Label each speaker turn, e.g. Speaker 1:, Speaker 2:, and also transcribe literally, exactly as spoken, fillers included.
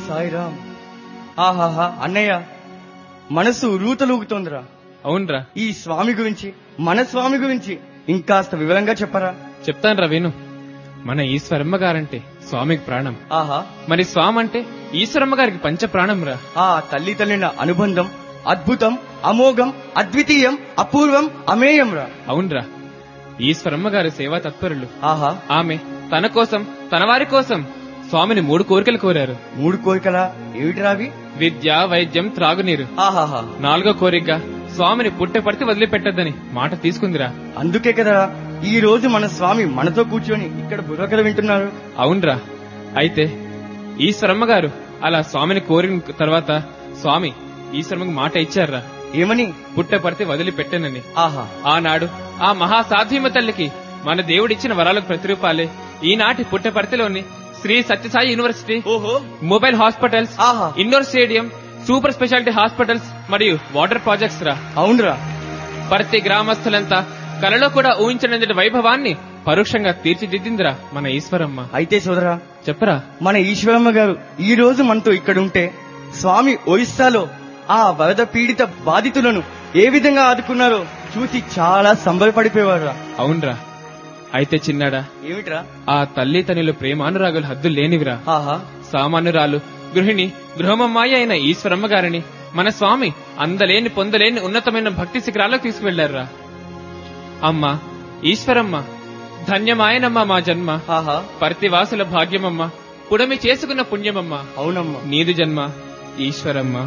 Speaker 1: సాయిరామ్. ఆహాహా అన్నయ్య, మనసు రూతలూగుతోందిరా.
Speaker 2: అవునరా.
Speaker 1: ఈ స్వామి గురించి, మన స్వామి గురించి ఇంకాస్త వివరంగా చెప్పరా.
Speaker 2: చెప్తానురా విను. మన ఈశ్వరమ్మ గారంటే స్వామికి ప్రాణం.
Speaker 1: ఆహా.
Speaker 2: మరి స్వామి అంటే ఈశ్వరమ్మ గారికి పంచ ప్రాణం రా.
Speaker 1: ఆ తల్లి తల్లిన అనుబంధం అద్భుతం, అమోఘం, అద్వితీయం, అపూర్వం, అమేయం రా.
Speaker 2: అవునరా. ఈశ్వరమ్మ గారి సేవా తత్పరులు.
Speaker 1: ఆహా.
Speaker 2: ఆమె తన కోసం, తన వారి కోసం స్వామిని మూడు కోరికలు కోరారు.
Speaker 1: మూడు కోరికలా? ఏమిటిరావి?
Speaker 2: విద్య, వైద్యం, త్రాగునీరు.
Speaker 1: ఆహాహా.
Speaker 2: నాలుగో కోరికగా స్వామిని పుట్టె పడితే వదిలిపెట్టద్దని మాట తీసుకుందిరా.
Speaker 1: అందుకే కదా ఈ రోజు మన స్వామి మనతో కూర్చొని ఇక్కడ బుర్రకథ వింటున్నారు.
Speaker 2: అవునరా. అయితే ఈశ్వరమ్మ గారు అలా స్వామిని కోరిన తర్వాత స్వామి ఈశ్వరమ్మకి మాట ఇచ్చారా.
Speaker 1: ఏమని?
Speaker 2: పుట్టె పడితే వదిలిపెట్టనని.
Speaker 1: ఆహా.
Speaker 2: ఆనాడు ఆ మహాసాధ్యమ తల్లికి మన దేవుడిచ్చిన వరాలకు ప్రతిరూపాలే ఈనాటి పుట్టపర్తిలోని శ్రీ సత్యసాయి యూనివర్సిటీ,
Speaker 1: ఓహో,
Speaker 2: మొబైల్ హాస్పిటల్స్,
Speaker 1: ఆహా,
Speaker 2: indoor stadium, super speciality hospitals మరియు వాటర్ ప్రాజెక్ట్స్ రా.
Speaker 1: అవునరా.
Speaker 2: ప్రతి గ్రామస్తులంతా కలలో కూడా ఊహించనంతటి వైభవాన్ని పరోక్షంగా తీర్చిదిద్దిందిరా మన ఈశ్వరమ్మ.
Speaker 1: అయితే సోదరా
Speaker 2: చెప్పరా.
Speaker 1: మన ఈశ్వరమ్మ గారు ఈ రోజు మనతో ఇక్కడుంటే స్వామి ఒరిస్సాలో ఆ వరద పీడిత బాధితులను ఏ విధంగా ఆదుకున్నారో చూసి చాలా సంబరపడిపోయేవారు.
Speaker 2: అవునరా. అయితే చిన్నాడా,
Speaker 1: ఏమిట్రా?
Speaker 2: ఆ తల్లి తనిలో ప్రేమానురాగులు హద్దులు లేనివిరా.
Speaker 1: ఆహా.
Speaker 2: సామాన్యురాలు, గృహిణి, గృహమమ్మాయి అయిన ఈశ్వరమ్మ గారిని మన స్వామి అందలేని పొందలేని ఉన్నతమైన భక్తి శిఖరాలకు తీసుకువెళ్లారా. అమ్మా ఈశ్వరమ్మ, ధన్యమాయనమ్మా మా జన్మ.
Speaker 1: ఆహా.
Speaker 2: పర్తివాసుల భాగ్యమమ్మ, పుడమి చేసుకున్న పుణ్యమమ్మ.
Speaker 1: అవునమ్మా.
Speaker 2: నీదు జన్మ ఈశ్వరమ్మ.